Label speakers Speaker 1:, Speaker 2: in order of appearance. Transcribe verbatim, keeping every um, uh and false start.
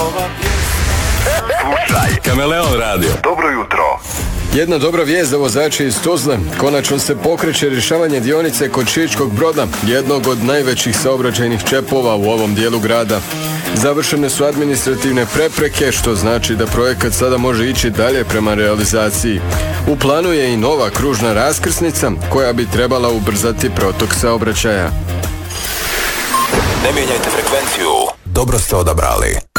Speaker 1: Slušaj Kameleon radio. Dobro jutro.
Speaker 2: Jedna dobra vijest za vozače iz Tuzle. Konačno se pokreće rješavanje dionice kod Šiškog Broda, jednog od najvećih saobraćajnih čepova u ovom dijelu grada. Završene su administrativne prepreke, što znači da projekat sada može ići dalje prema realizaciji. U planu je i nova kružna raskrsnica koja bi trebala ubrzati protok saobraćaja.
Speaker 1: Ne mijenjajte frekvenciju. Dobro ste odabrali.